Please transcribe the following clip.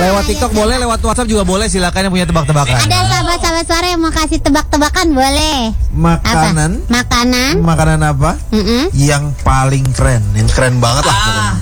Lewat TikTok boleh, lewat WhatsApp juga boleh. Silakan yang punya tebak-tebakan. Ada sahabat-sahabat suara yang mau kasih tebak-tebakan boleh. Makanan. Makanan. Makanan apa? Yang paling keren, yang keren banget lah pokoknya.